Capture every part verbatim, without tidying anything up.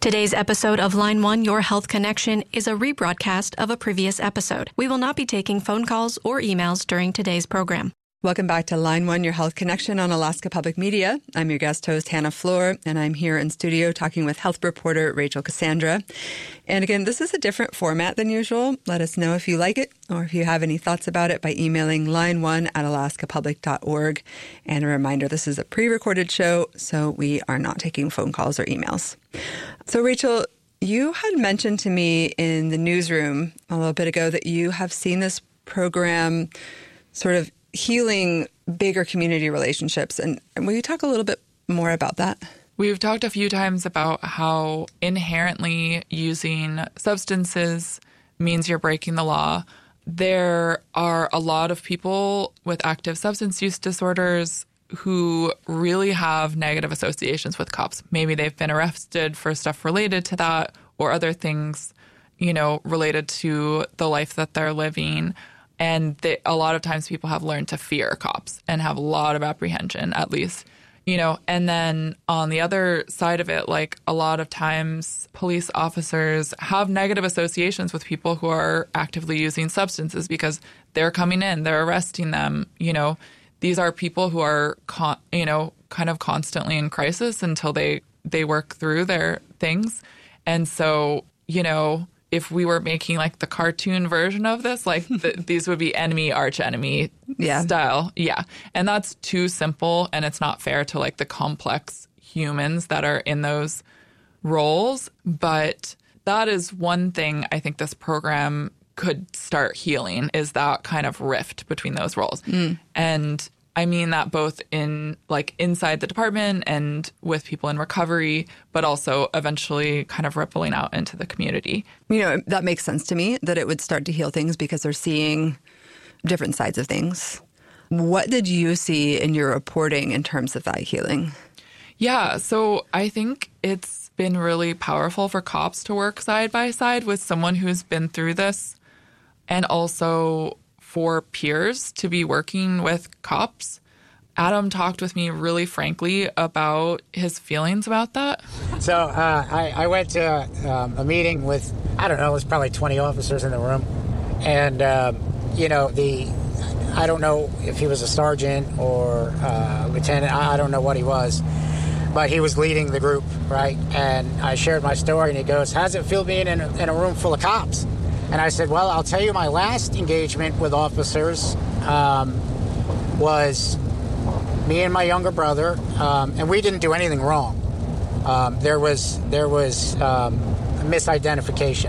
Today's episode of Line One, Your Health Connection, is a rebroadcast of a previous episode. We will not be taking phone calls or emails during today's program. Welcome back to Line One, Your Health Connection on Alaska Public Media. I'm your guest host, Hannah Floor, and I'm here in studio talking with health reporter Rachel Cassandra. And again, this is a different format than usual. Let us know if you like it or if you have any thoughts about it by emailing line one at alaska public dot org. And a reminder, this is a pre-recorded show, so we are not taking phone calls or emails. So Rachel, you had mentioned to me in the newsroom a little bit ago that you have seen this program sort of healing bigger community relationships. And will you talk a little bit more about that? We've talked a few times about how inherently using substances means you're breaking the law. There are a lot of people with active substance use disorders who really have negative associations with cops. Maybe they've been arrested for stuff related to that or other things, you know, related to the life that they're living. And they, a lot of times people have learned to fear cops and have a lot of apprehension, at least, you know. And then on the other side of it, like a lot of times police officers have negative associations with people who are actively using substances because they're coming in, they're arresting them. You know, these are people who are, con- you know, kind of constantly in crisis until they, they work through their things. And so, you know, if we were making like the cartoon version of this, like the, these would be enemy, arch enemy yeah. style. Yeah. And that's too simple. And it's not fair to like the complex humans that are in those roles. But that is one thing I think this program could start healing, is that kind of rift between those roles. Mm. And I mean that both in like inside the department and with people in recovery, but also eventually kind of rippling out into the community. You know, that makes sense to me that it would start to heal things because they're seeing different sides of things. What did you see in your reporting in terms of that healing? Yeah, so I think it's been really powerful for cops to work side by side with someone who's been through this, and also for peers to be working with cops. Adam talked with me really frankly about his feelings about that. So uh, I, I went to um, a meeting with, I don't know, it was probably twenty officers in the room. And, um, you know, the I don't know if he was a sergeant or uh, lieutenant. I, I don't know what he was. But he was leading the group, right? And I shared my story, and he goes, "How does it feel being in a, in a room full of cops?" And I said, well, I'll tell you, my last engagement with officers um, was me and my younger brother, um, and we didn't do anything wrong. Um, there was there was um, a misidentification.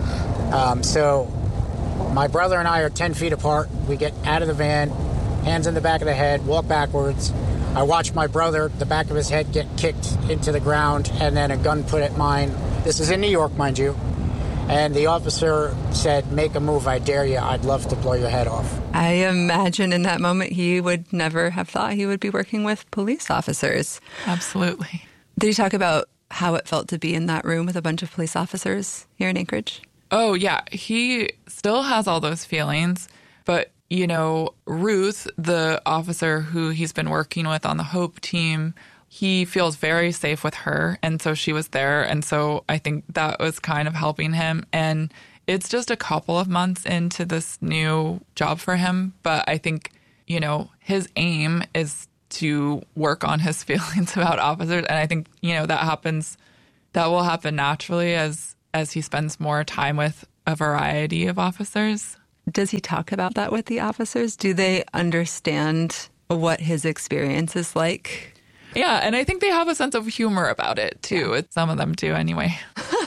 Um, so my brother and I are ten feet apart. We get out of the van, hands in the back of the head, walk backwards. I watch my brother, the back of his head get kicked into the ground, and then a gun put at mine. This is in New York, mind you. And the officer said, "Make a move, I dare you. I'd love to blow your head off." I imagine in that moment he would never have thought he would be working with police officers. Absolutely. Did you talk about how it felt to be in that room with a bunch of police officers here in Anchorage? Oh, yeah. He still has all those feelings. But, you know, Ruth, the officer who he's been working with on the HOPE team, he feels very safe with her, and so she was there, and so I think that was kind of helping him. And it's just a couple of months into this new job for him, but I think, you know, his aim is to work on his feelings about officers, and I think, you know, that happens, that will happen naturally as as he spends more time with a variety of officers. Does he talk about that with the officers? Do they understand what his experience is like? Yeah, and I think they have a sense of humor about it, too. Yeah. Some of them do, anyway.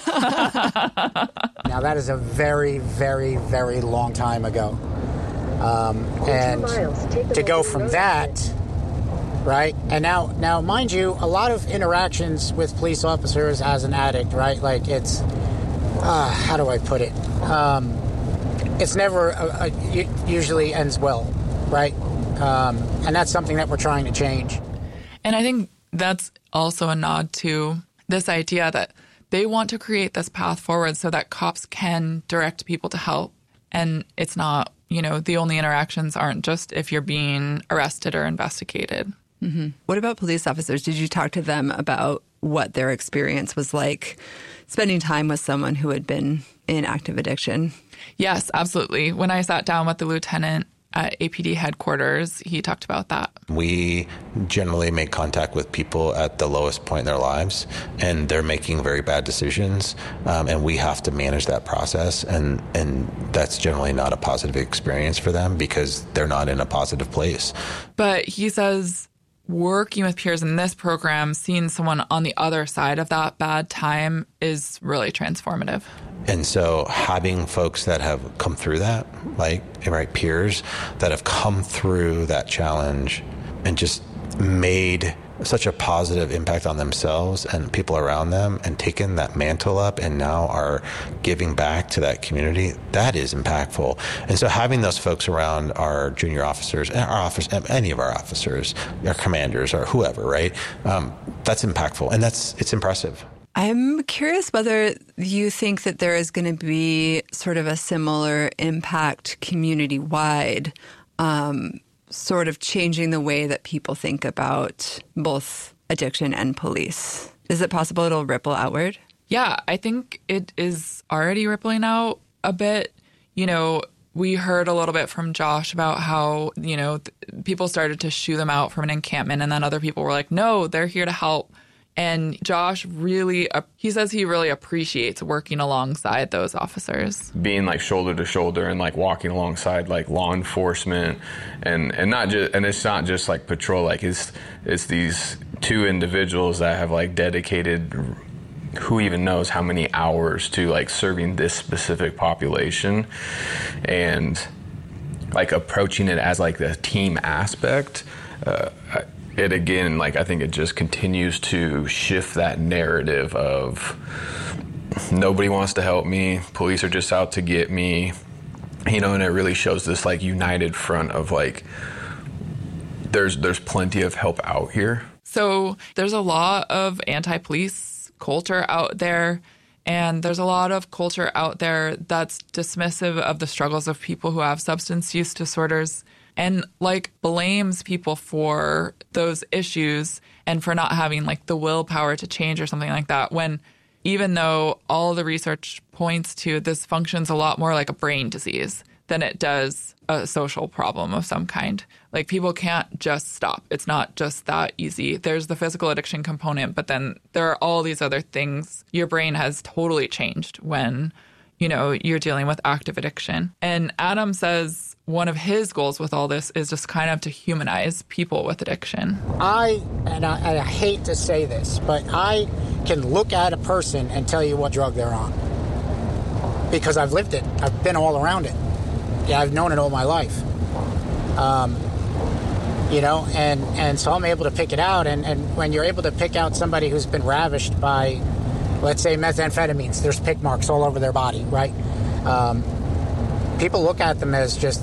Now, that is a very, very, very long time ago. Um, and to go from that, right? And now, now, mind you, a lot of interactions with police officers as an addict, right? Like, it's, uh, how do I put it? Um, it's never, a, a, usually ends well, right? Um, and that's something that we're trying to change. And I think that's also a nod to this idea that they want to create this path forward so that cops can direct people to help. And it's not, you know, the only interactions aren't just if you're being arrested or investigated. Mm-hmm. What about police officers? Did you talk to them about what their experience was like spending time with someone who had been in active addiction. Yes, absolutely. When I sat down with the lieutenant at A P D headquarters, he talked about that. We generally make contact with people at the lowest point in their lives, and they're making very bad decisions, um, and we have to manage that process, and, and that's generally not a positive experience for them because they're not in a positive place. But he says working with peers in this program, seeing someone on the other side of that bad time is really transformative. And so having folks that have come through that, like right peers that have come through that challenge and just made such a positive impact on themselves and people around them and taken that mantle up and now are giving back to that community, that is impactful. And so having those folks around our junior officers, our officers, any of our officers, our commanders or whoever, right? Um, that's impactful and that's it's impressive. I'm curious whether you think that there is going to be sort of a similar impact community-wide, um, sort of changing the way that people think about both addiction and police. Is it possible it'll ripple outward? Yeah, I think it is already rippling out a bit. You know, we heard a little bit from Josh about how, you know, th- people started to shoo them out from an encampment and then other people were like, no, they're here to help. And Josh really, uh, he says he really appreciates working alongside those officers. Being like shoulder to shoulder and like walking alongside like law enforcement and, and not just, and it's not just like patrol, like it's, it's these two individuals that have like dedicated who even knows how many hours to like serving this specific population and like approaching it as like the team aspect. Uh, It again, like I think it just continues to shift that narrative of nobody wants to help me, police are just out to get me, you know, and it really shows this like united front of like there's there's plenty of help out here. So there's a lot of anti-police culture out there, and there's a lot of culture out there that's dismissive of the struggles of people who have substance use disorders. And like blames people for those issues and for not having like the willpower to change or something like that, when even though all the research points to this functions a lot more like a brain disease than it does a social problem of some kind. Like people can't just stop. It's not just that easy. There's the physical addiction component, but then there are all these other things. Your brain has totally changed when, you know, you're dealing with active addiction. And Adam says one of his goals with all this is just kind of to humanize people with addiction. I, and I, and I hate to say this, but I can look at a person and tell you what drug they're on. Because I've lived it. I've been all around it. Yeah, I've known it all my life. Um, you know, and, and so I'm able to pick it out. And, and when you're able to pick out somebody who's been ravished by, let's say, methamphetamines, there's pick marks all over their body, right? Um, people look at them as just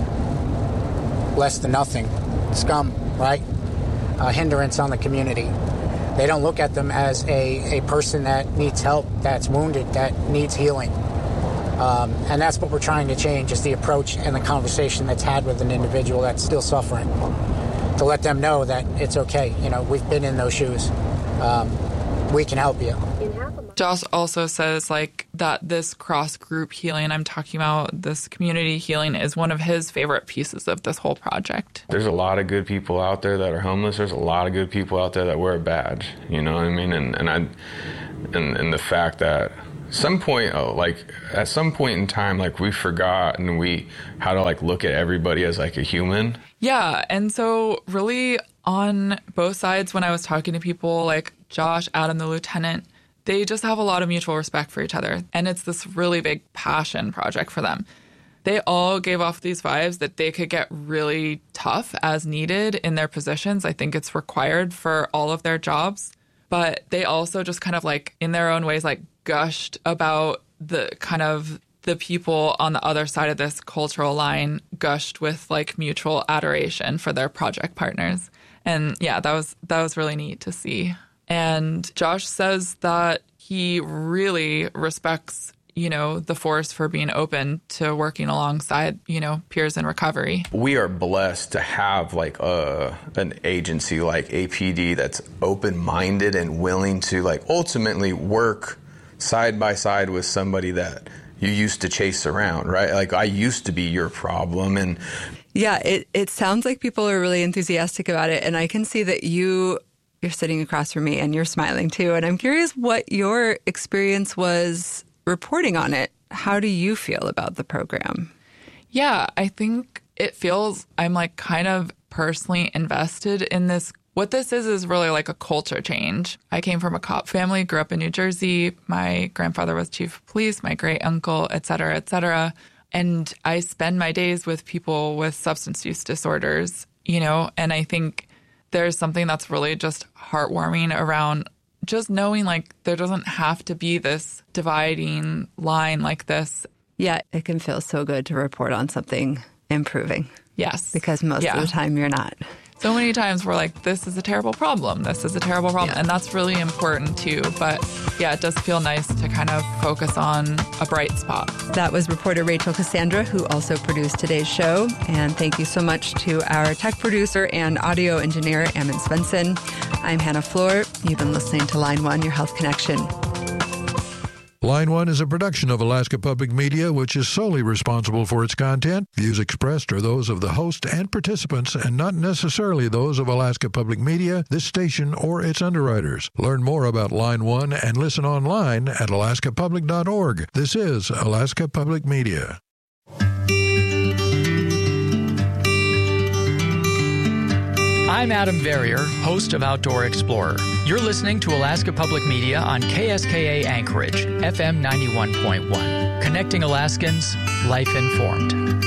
less than nothing, scum, right? A hindrance on the community. They don't look at them as a, a person that needs help, that's wounded, that needs healing. Um, and that's what we're trying to change, is the approach and the conversation that's had with an individual that's still suffering. To let them know that it's okay. You know, we've been in those shoes. Um, we can help you. Josh also says like that this cross-group healing I'm talking about, this community healing, is one of his favorite pieces of this whole project. There's a lot of good people out there that are homeless. There's a lot of good people out there that wear a badge. You know what I mean? And and I and, and the fact that some point, oh, like at some point in time, like we forgot and we how to like look at everybody as like a human. Yeah, and so really on both sides, when I was talking to people like Josh, Adam, the lieutenant, they just have a lot of mutual respect for each other. And it's this really big passion project for them. They all gave off these vibes that they could get really tough as needed in their positions. I think it's required for all of their jobs. But they also just kind of like, in their own ways, like gushed about the kind of the people on the other side of this cultural line, gushed with like mutual adoration for their project partners. And yeah, that was that was really neat to see. And Josh says that he really respects you know, the force for being open to working alongside, you know, peers in recovery. We are blessed to have like a, an agency like A P D that's open-minded and willing to like ultimately work side by side with somebody that you used to chase around, right? Like I used to be your problem. And yeah, it, it sounds like people are really enthusiastic about it. And I can see that you, you're sitting across from me and you're smiling too. And I'm curious what your experience was reporting on it. How do you feel about the program? Yeah, I think it feels I'm like kind of personally invested in this. What this is is really like a culture change. I came from a cop family, grew up in New Jersey. My grandfather was chief of police, my great uncle, et cetera, et cetera. And I spend my days with people with substance use disorders, you know, and I think there's something that's really just heartwarming around just knowing like there doesn't have to be this dividing line like this. Yeah, it can feel so good to report on something improving. Yes. Because most yeah. of the time you're not. So many times we're like, this is a terrible problem. This is a terrible problem. Yeah. And that's really important too. But yeah, it does feel nice to kind of focus on a bright spot. That was reporter Rachel Cassandra, who also produced today's show. And thank you so much to our tech producer and audio engineer, Ammon Svensson. I'm Hannah Floor. You've been listening to Line One, Your Health Connection. Line One is a production of Alaska Public Media, which is solely responsible for its content. Views expressed are those of the host and participants and not necessarily those of Alaska Public Media, this station, or its underwriters. Learn more about Line One and listen online at alaska public dot org. This is Alaska Public Media. I'm Adam Verrier, host of Outdoor Explorer. You're listening to Alaska Public Media on K S K A Anchorage, F M ninety-one point one. Connecting Alaskans, life informed.